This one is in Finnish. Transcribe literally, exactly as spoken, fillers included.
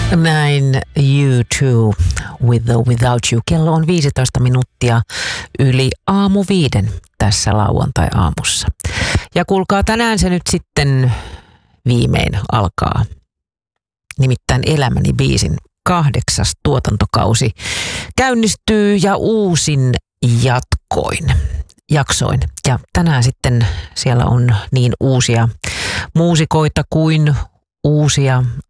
Näin You Too, With the Without You. Kello on viisitoista minuuttia yli aamu viiden tässä lauantai-aamussa. Ja kuulkaa, tänään se nyt sitten viimein alkaa. Nimittäin Elämäni biisin kahdeksas tuotantokausi käynnistyy ja uusin jatkoin. jaksoin. Ja tänään sitten siellä on niin uusia muusikoita kuin uusia